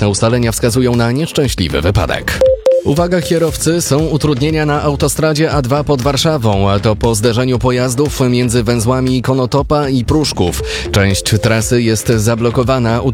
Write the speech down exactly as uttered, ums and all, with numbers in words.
Wstępne ustalenia wskazują na nieszczęśliwy wypadek. Uwaga kierowcy, są utrudnienia na autostradzie A dwa pod Warszawą, a to po zderzeniu pojazdów między węzłami Konotopa i Pruszków. Część trasy jest zablokowana.